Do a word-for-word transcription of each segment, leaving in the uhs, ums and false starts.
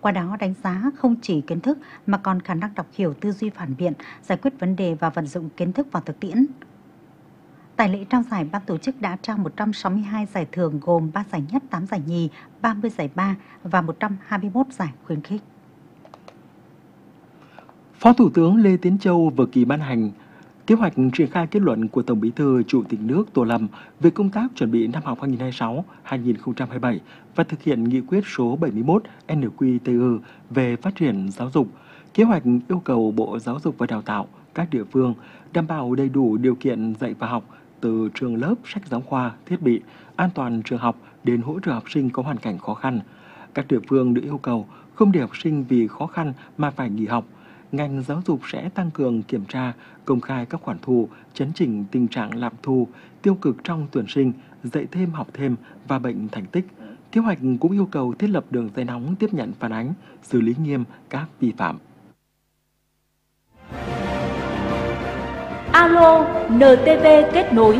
qua đó đánh giá không chỉ kiến thức mà còn khả năng đọc hiểu, tư duy phản biện, giải quyết vấn đề và vận dụng kiến thức vào thực tiễn. Tại lễ trao giải, ban tổ chức đã trao một trăm sáu mươi hai giải thưởng gồm ba giải nhất, tám giải nhì, ba mươi giải ba và một trăm hai mươi mốt giải khuyến khích. Phó Thủ tướng Lê Tiến Châu vừa ký ban hành kế hoạch triển khai kết luận của Tổng Bí thư Chủ tịch nước Tô Lâm về công tác chuẩn bị năm học hai nghìn không trăm hai mươi sáu hai nghìn không trăm hai mươi bảy và thực hiện nghị quyết số bảy mươi mốt N Q T U về phát triển giáo dục. Kế hoạch yêu cầu Bộ Giáo dục và Đào tạo, các địa phương đảm bảo đầy đủ điều kiện dạy và học từ trường lớp, sách giáo khoa, thiết bị, an toàn trường học đến hỗ trợ học sinh có hoàn cảnh khó khăn. Các địa phương được yêu cầu không để học sinh vì khó khăn mà phải nghỉ học. Ngành giáo dục sẽ tăng cường kiểm tra, công khai các khoản thu, chấn chỉnh tình trạng lạm thu, tiêu cực trong tuyển sinh, dạy thêm học thêm và bệnh thành tích. Kế hoạch cũng yêu cầu thiết lập đường dây nóng tiếp nhận phản ánh, xử lý nghiêm các vi phạm. Alo N T V kết nối.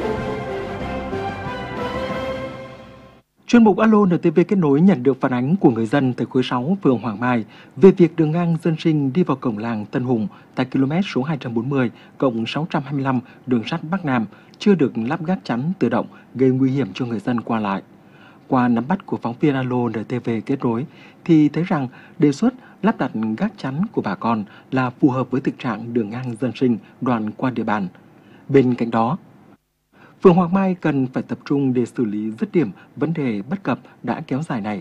Chuyên mục Alo N T V kết nối nhận được phản ánh của người dân tại khối sáu, phường Hoàng Mai về việc đường ngang dân sinh đi vào cổng làng Tân Hùng tại km số hai trăm bốn mươi cộng sáu trăm hai mươi lăm đường sắt Bắc Nam chưa được lắp gác chắn tự động, gây nguy hiểm cho người dân qua lại. Qua nắm bắt của phóng viên Alo N T V kết nối thì thấy rằng đề xuất lắp đặt gác chắn của bà con là phù hợp với thực trạng đường ngang dân sinh đoạn qua địa bàn. Bên cạnh đó, phường Hoàng Mai cần phải tập trung để xử lý dứt điểm vấn đề bất cập đã kéo dài này.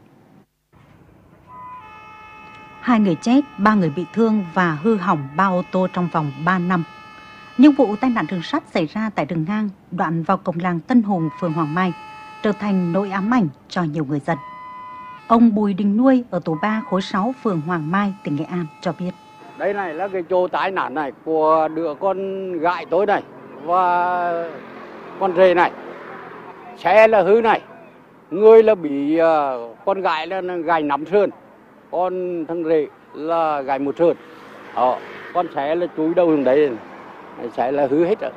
Hai người chết, ba người bị thương và hư hỏng ba ô tô trong vòng ba năm. Những vụ tai nạn đường sắt xảy ra tại đường ngang đoạn vào cổng làng Tân Hùng, phường Hoàng Mai trở thành nỗi ám ảnh cho nhiều người dân. Ông Bùi Đình Nuôi ở tổ ba, khối sáu, phường Hoàng Mai, tỉnh Nghệ An cho biết. Đây này là cái chỗ tai nạn này của đứa con gái tôi này và con rể này. Xe là hư này, người là bị uh, con gái là gài nắm sườn, con thằng rể là gài một sườn. Ờ, con xe là chúi đầu hướng đấy, xe là hư hết rồi.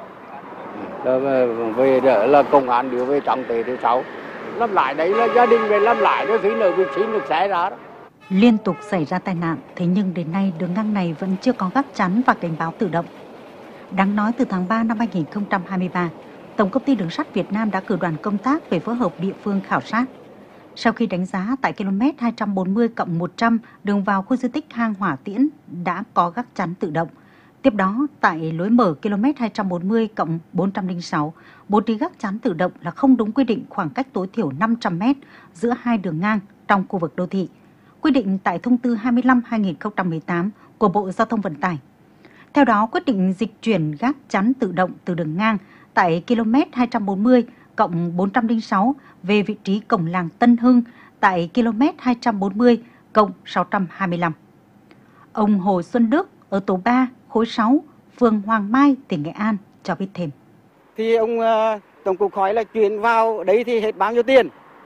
Rồi về đó là công an đưa về trọng tế thứ sáu. Làm lại đấy là gia đình về làm lại đó, phí nợ bị xin được xe ra đó. Liên tục xảy ra tai nạn, thế nhưng đến nay đường ngang này vẫn chưa có gác chắn và cảnh báo tự động. Đáng nói từ tháng ba năm hai nghìn không trăm hai mươi ba, Tổng công ty Đường sắt Việt Nam đã cử đoàn công tác về phối hợp địa phương khảo sát. Sau khi đánh giá tại km hai trăm bốn mươi cộng một trăm đường vào khu di tích hang Hỏa Tiễn đã có gác chắn tự động. Tiếp đó, tại lối mở km hai trăm bốn mươi cộng bốn trăm lẻ sáu, bố trí gác chắn tự động là không đúng quy định khoảng cách tối thiểu năm trăm mét giữa hai đường ngang trong khu vực đô thị, quy định tại thông tư hai mươi lăm trên hai nghìn không trăm mười tám của Bộ Giao thông Vận tải. Theo đó, quyết định dịch chuyển gác chắn tự động từ đường ngang tại km hai trăm bốn mươi cộng bốn trăm lẻ sáu về vị trí cổng làng Tân Hưng tại km hai trăm bốn mươi cộng sáu trăm hai mươi lăm. Ông Hồ Xuân Đức ở tổ ba, khối sáu, phường Hoàng Mai, tỉnh Nghệ An cho biết thêm. Thì ông uh, Tổng cục hỏi là chuyển vào đấy thì hết bao nhiêu tiền?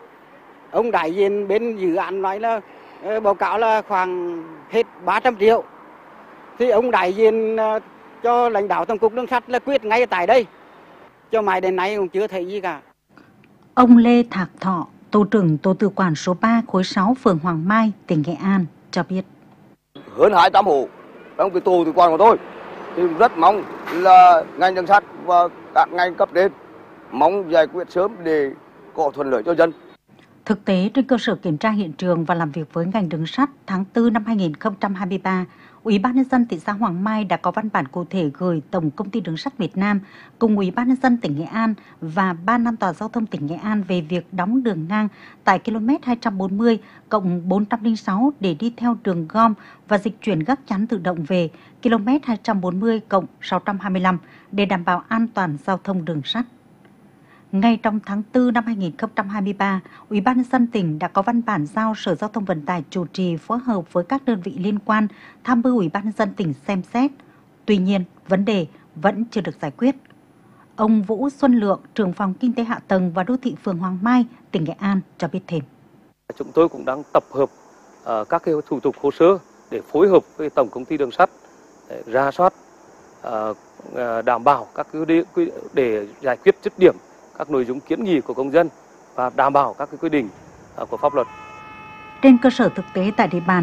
Ông đại diện bên dự án nói là uh, báo cáo là khoảng hết ba trăm triệu. Thì ông đại diện uh, cho lãnh đạo Tổng cục Đường sắt là quyết ngay tại đây. Cho mãi đến nay cũng chưa thấy gì cả. Ông Lê Thạc Thọ, tổ trưởng tổ tự quản số ba, khối sáu, phường Hoàng Mai, tỉnh Nghệ An cho biết. Hơn hai trăm hộ trong cái tổ tự quản của tôi thì rất mong là ngành đường sắt và các ngành cấp trên mong giải quyết sớm để có thuận lợi cho dân. Thực tế, trên cơ sở kiểm tra hiện trường và làm việc với ngành đường sắt tháng tư năm hai nghìn không trăm hai mươi ba, Ủy ban nhân dân thị xã Hoàng Mai đã có văn bản cụ thể gửi Tổng công ty Đường sắt Việt Nam cùng Ủy ban nhân dân tỉnh Nghệ An và Ban An toàn giao thông tỉnh Nghệ An về việc đóng đường ngang tại km hai trăm bốn mươi cộng bốn trăm lẻ sáu để đi theo đường gom và dịch chuyển gác chắn tự động về km hai trăm bốn mươi cộng sáu trăm hai mươi lăm để đảm bảo an toàn giao thông đường sắt. Ngay trong tháng tư năm hai nghìn không trăm hai mươi ba, Ủy ban nhân dân tỉnh đã có văn bản giao Sở Giao thông Vận tải chủ trì phối hợp với các đơn vị liên quan tham mưu Ủy ban nhân dân tỉnh xem xét. Tuy nhiên, vấn đề vẫn chưa được giải quyết. Ông Vũ Xuân Lượng, trưởng phòng Kinh tế Hạ tầng và Đô thị phường Hoàng Mai, tỉnh Nghệ An cho biết thêm. Chúng tôi cũng đang tập hợp uh, các cái thủ tục hồ sơ để phối hợp với Tổng công ty Đường sắt để rà soát, uh, uh, đảm bảo các quy định để giải quyết dứt điểm các nội dung kiến nghị của công dân và đảm bảo các cái quy định của pháp luật. Trên cơ sở thực tế tại địa bàn,